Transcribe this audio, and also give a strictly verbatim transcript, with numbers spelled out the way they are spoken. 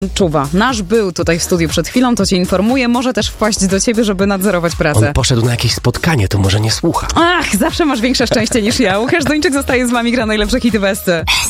Czuwa. Nasz był tutaj w studiu przed chwilą, to cię informuję. Może też wpaść do ciebie, żeby nadzorować pracę. On poszedł na jakieś spotkanie, to może nie słucha. Ach, zawsze masz większe szczęście niż ja. Łukasz Duńczyk zostaje z wami, gra najlepsze hity Westy.